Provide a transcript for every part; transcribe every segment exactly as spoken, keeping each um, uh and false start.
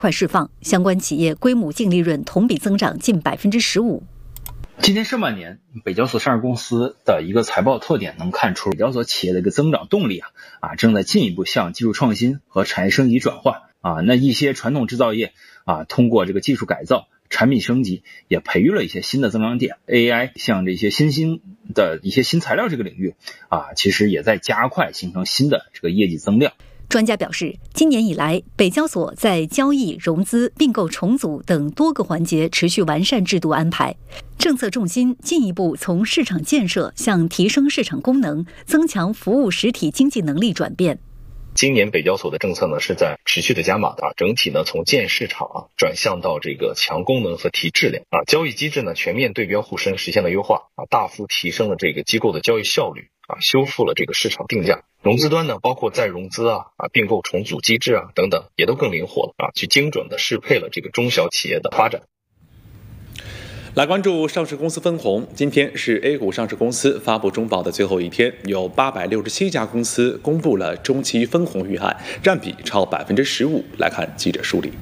快释放，相关企业规模净利润同比增长近百分之十五。 今年上半年，北交所上市公司的一个财报特点能看出，北交所企业的一个增长动力啊啊正在进一步向技术创新和产业升级转换啊。那一些传统制造业啊，通过这个技术改造、产品升级，也培育了一些新的增长点。A I 像这些新兴的一些新材料这个领域啊，其实也在加快形成新的这个业绩增量。 专家表示，今年以来，北交所在交易、融资、并购重组等多个环节持续完善制度安排，政策重心进一步从市场建设向提升市场功能、增强服务实体经济能力转变。 今年北交所的政策呢是在持续的加码的啊，整体呢从建市场啊转向到这个强功能和提质量啊，交易机制呢全面对标沪深实现了优化啊，大幅提升了这个机构的交易效率啊，修复了这个市场定价。融资端呢，包括再融资啊、啊并购重组机制啊等等，也都更灵活了啊，去精准的适配了这个中小企业的发展。 来关注上市公司分红，今天是 A 股上市公司发布中报的最后一天，有八百六十七家公司公布了中期分红预案，占比超百分之十五。来看记者梳理。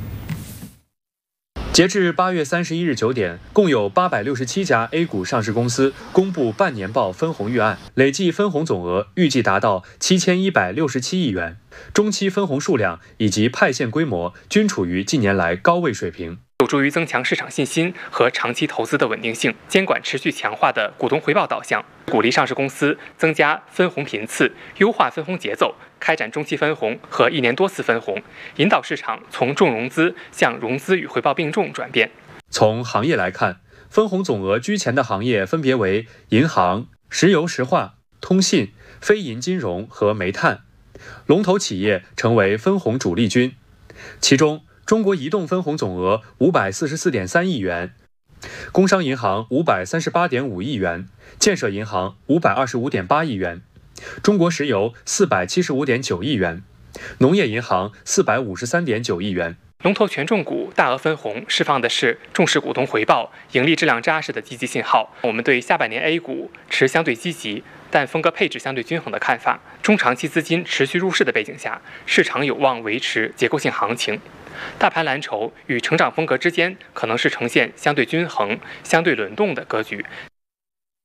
截至八月三十一日九点，共有八百六十七家 A 股上市公司公布半年报分红预案，累计分红总额预计达到七千一百六十七亿元，中期分红数量以及派现规模均处于近年来高位水平。 有助于增强市场信心和长期投资的稳定性。监管持续强化的股东回报导向，鼓励上市公司增加分红频次，优化分红节奏，开展中期分红和一年多次分红，引导市场从重融资向融资与回报并重转变。 从行业来看，分红总额居前的行业分别为银行、石油石化、通信、非银金融和煤炭，龙头企业成为分红主力军。其中，中国移动分红总额五百四十四点三亿元，工商银行五百三十八点五亿元，建设银行五百二十五点八亿元，中国石油四百七十五点九亿元，农业银行四百五十三点九亿元。 龙头权重股大额分红释放的是重视股东回报、盈利质量扎实的积极信号。我们对下半年 A 股持相对积极，但风格配置相对均衡的看法。中长期资金持续入市的背景下，市场有望维持结构性行情。大盘蓝筹与成长风格之间可能是呈现相对均衡、相对轮动的格局，